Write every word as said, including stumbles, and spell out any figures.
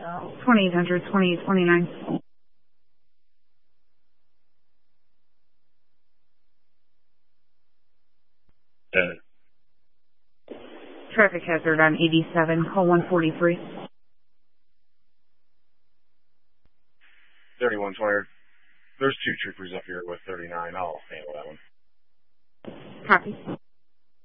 twenty-eight hundred, twenty-eight twenty-nine. Uh, Traffic hazard on eighty-seven, call one forty-three. thirty-one twenty. There's two troopers up here with thirty-nine. I'll handle that one. Copy.